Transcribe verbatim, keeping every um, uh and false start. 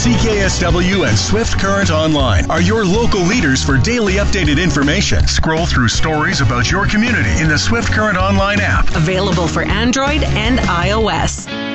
C K S W and Swift Current Online are your local leaders for daily updated information. Scroll through stories about your community in the Swift Current Online app. Available for Android and iOS.